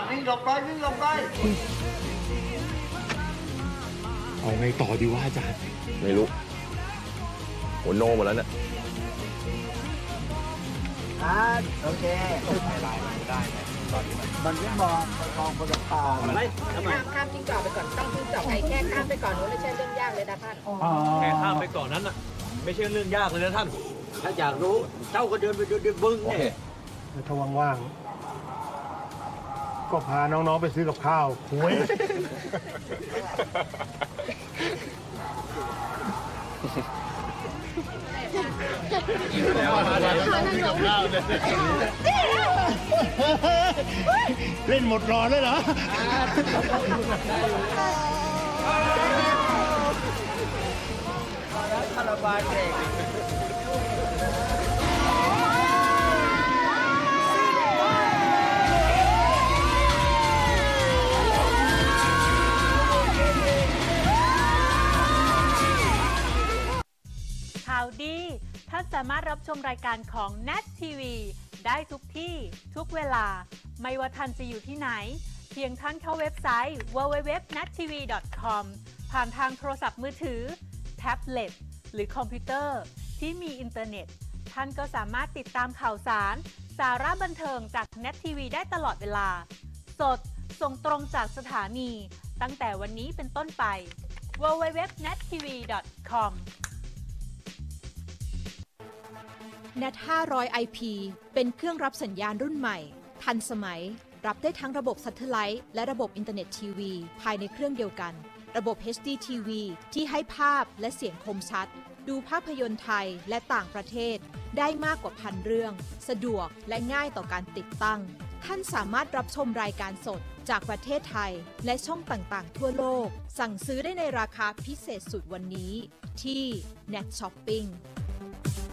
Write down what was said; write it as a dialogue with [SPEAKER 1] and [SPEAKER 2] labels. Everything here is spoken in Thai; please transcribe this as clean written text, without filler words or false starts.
[SPEAKER 1] วิ่งหลบไปวิ่งหลบไป
[SPEAKER 2] เอาไงต่อดีวะอาจารย์
[SPEAKER 3] ไม่รู้หัวโนหมดแล้วเนี่ย
[SPEAKER 1] โอเคมันไม่มองบนตาไม่
[SPEAKER 4] ข้ามจิ้งจอกไปก่อนต้องจิ้งจอกไอ้แค่ข้ามไปก่อนนู้นไม่ใช่เรื่องยากเลยนะท่าน
[SPEAKER 5] แค่ข้ามไปก่อนนั้นน่ะไม่ใช่เรื่องยากเลยนะท่าน
[SPEAKER 1] ถ้าอยากรู้เจ้าก็เดินไปเดินบึ้งเนี่ย
[SPEAKER 2] ถ้าว่างๆก็พาน้องๆไปซื้อกับข้าวหวยเล่นหมดรอเลยเหรอ
[SPEAKER 1] คาราบาลเด็ก
[SPEAKER 6] ข่าวดีท่านสามารถรับชมรายการของ NET TV ได้ทุกที่ทุกเวลาไม่ว่าท่านจะอยู่ที่ไหนเพียงท่านเข้าเว็บไซต์ www.nettv.com ผ่านทางโทรศัพท์มือถือแท็บเล็ตหรือคอมพิวเตอร์ที่มีอินเทอร์เน็ตท่านก็สามารถติดตามข่าวสารสาระบันเทิงจาก NET TV ได้ตลอดเวลาสดส่งตรงจากสถานีตั้งแต่วันนี้เป็นต้นไป www.nettv.com
[SPEAKER 7] NET 500 IP เป็นเครื่องรับสัญญาณรุ่นใหม่ทันสมัยรับได้ทั้งระบบซัตเทไลท์และระบบอินเทอร์เน็ตทีวีภายในเครื่องเดียวกันระบบ HD TV ที่ให้ภาพและเสียงคมชัดดูภาพยนตร์ไทยและต่างประเทศได้มากกว่า1,000 เรื่องสะดวกและง่ายต่อการติดตั้งท่านสามารถรับชมรายการสดจากประเทศไทยและช่องต่างๆทั่วโลกสั่งซื้อได้ในราคาพิเศษสุดวันนี้ที่ NET Shopping